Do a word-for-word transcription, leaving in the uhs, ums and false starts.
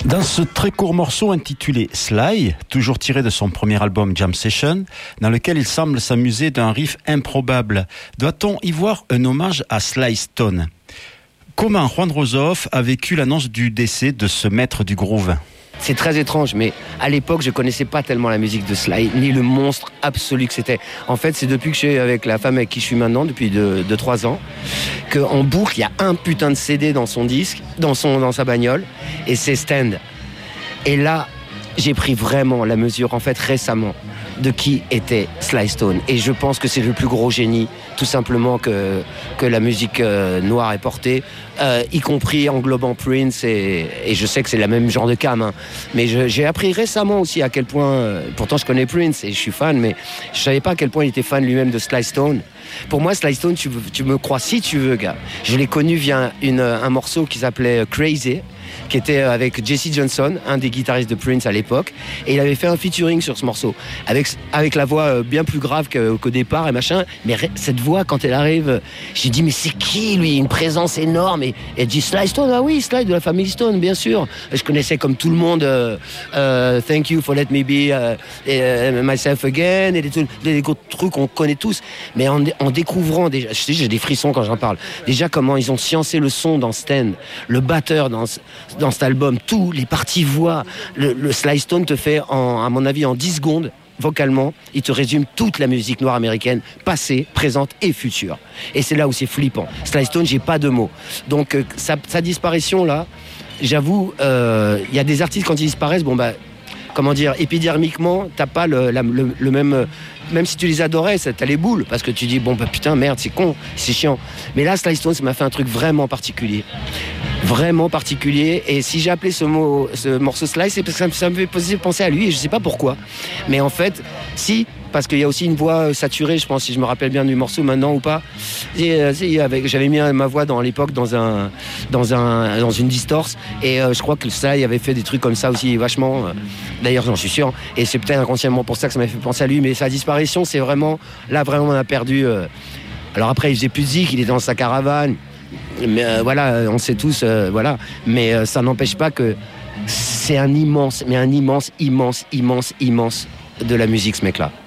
Dans ce très court morceau intitulé Sly, toujours tiré de son premier album Jam Session, dans lequel il semble s'amuser d'un riff improbable, doit-on y voir un hommage à Sly Stone? Comment Juan Rosoff a vécu l'annonce du décès de ce maître du groove? C'est très étrange, mais à l'époque, je connaissais pas tellement la musique de Sly, ni le monstre absolu que c'était. En fait, c'est depuis que je suis avec la femme avec qui je suis maintenant, depuis deux, deux trois ans, qu'en boucle, il y a un putain de C D dans son disque, dans, son, dans sa bagnole, et c'est Stand. Et là, j'ai pris vraiment la mesure, en fait, récemment, de qui était Sly Stone. Et je pense que c'est le plus gros génie, tout simplement, que, que la musique euh, noire ait porté, euh, y compris englobant Prince, et, et je sais que c'est le même genre de cam, hein. Mais je, j'ai appris récemment aussi à quel point, euh, pourtant je connais Prince et je suis fan, mais je savais pas à quel point il était fan lui-même de Sly Stone. Pour moi, Sly Stone, tu, tu me crois si tu veux, gars. Je l'ai connu via une, un morceau qui s'appelait Crazy, qui était avec Jesse Johnson, un des guitaristes de Prince à l'époque, et il avait fait un featuring sur ce morceau, avec, avec la voix bien plus grave qu'au départ et machin, mais cette voix, quand elle arrive, j'ai dit, mais c'est qui lui? Une présence énorme, et elle dit, Sly Stone, ah oui, Sly de la famille Stone, bien sûr. Je connaissais comme tout le monde euh, euh, Thank You for Let Me Be uh, uh, Myself Again, et des, des, des trucs qu'on connaît tous, mais en, en découvrant, déjà, je sais, j'ai des frissons quand j'en parle, déjà comment ils ont sciencé le son dans Stand, le batteur dans dans cet album, tous les parties voix, le, le Sly Stone te fait, en, à mon avis, en dix secondes, vocalement, il te résume toute la musique noire américaine, passée, présente et future. Et c'est là où c'est flippant. Sly Stone, j'ai pas de mots. Donc, euh, sa, sa disparition, là, j'avoue, il euh, y a des artistes, quand ils disparaissent, bon, bah, comment dire, épidermiquement, t'as pas le, la, le, le même... Même si tu les adorais, t'as les boules, parce que tu dis, bon, bah putain, merde, c'est con, c'est chiant. Mais là, Sly Stone, ça m'a fait un truc vraiment particulier. Vraiment particulier. Et si j'ai appelé ce, mot, ce morceau Sly, c'est parce que ça me, ça me fait penser à lui, et je sais pas pourquoi. Mais en fait, si, parce qu'il y a aussi une voix saturée, je pense, si je me rappelle bien du morceau maintenant ou pas. Et, euh, avec, j'avais mis ma voix dans, à l'époque dans, un, dans, un, dans une distorse, et euh, je crois que Sly avait fait des trucs comme ça aussi, vachement. Euh, d'ailleurs, j'en suis sûr. Et c'est peut-être inconsciemment pour ça que ça m'a fait penser à lui. Mais sa disparition, c'est vraiment, là, vraiment, on a perdu. Euh... Alors après, il faisait plus de zik, il était dans sa caravane. Mais euh, voilà, on sait tous, euh, voilà. Mais euh, ça n'empêche pas que c'est un immense, mais un immense, immense, immense, immense de la musique, ce mec-là.